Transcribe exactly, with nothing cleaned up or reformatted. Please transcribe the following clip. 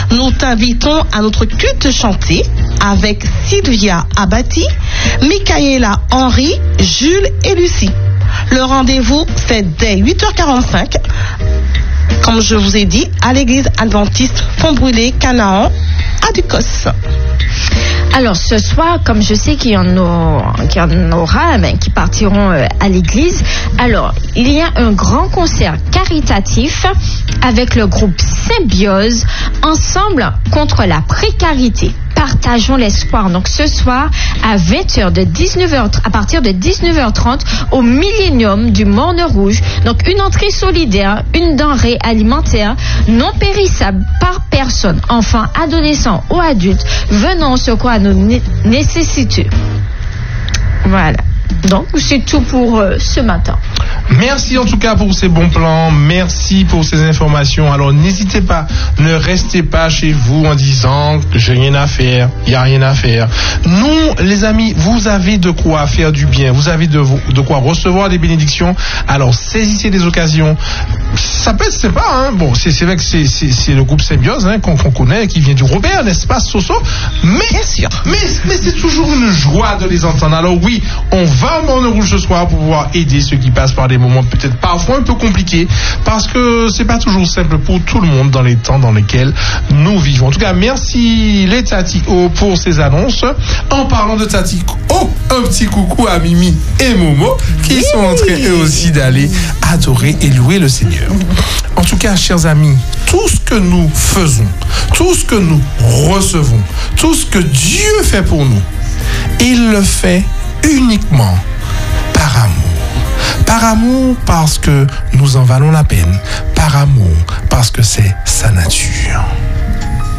Nous t'invitons à notre culte chanté avec Sylvia Abati, Michaela Henry, Jules et Lucie. Le rendez-vous, c'est dès huit heures quarante-cinq, comme je vous ai dit, à l'église adventiste Font-Brûlé, Canaan, à Ducos. Alors ce soir, comme je sais qu'il y en aura, qu'il y en aura ben, qui partiront euh, à l'église, alors il y a un grand concert caritatif avec le groupe Symbiose, ensemble contre la précarité. Partageons l'espoir. Donc ce soir à vingt heures de dix-neuf heures, à partir de dix-neuf heures trente au Millénium du Morne Rouge. Donc une entrée solidaire, une denrée alimentaire non périssable par personne, enfants, adolescents ou adultes, venant au secours à nos né- nécessiteux. Voilà. Donc c'est tout pour euh, ce matin. Merci en tout cas pour ces bons plans, merci pour ces informations. Alors n'hésitez pas, ne restez pas chez vous en disant que j'ai rien à faire, il n'y a rien à faire. Non les amis, vous avez de quoi faire du bien, vous avez de, de quoi recevoir des bénédictions, alors saisissez les occasions. Ça peut être sympa, hein. Bon, c'est, c'est vrai que c'est, c'est, c'est le groupe Symbiose hein, qu'on, qu'on connaît, qui vient du Robert, n'est-ce pas, Soso? Mais, bien sûr. Mais, mais c'est toujours une joie de les entendre. Alors oui, on va au Morne Rouge ce soir pour pouvoir aider ceux qui passent par des moments peut-être parfois un peu compliqués, parce que c'est pas toujours simple pour tout le monde dans les temps dans lesquels nous vivons. En tout cas, merci les Tati O pour ces annonces. En parlant de Tati O, un petit coucou à Mimi et Momo qui oui. sont en train eux aussi d'aller adorer et louer le Seigneur. En tout cas, chers amis, tout ce que nous faisons, tout ce que nous recevons, tout ce que Dieu fait pour nous, il le fait uniquement par amour. Par amour parce que nous en valons la peine. Par amour parce que c'est sa nature.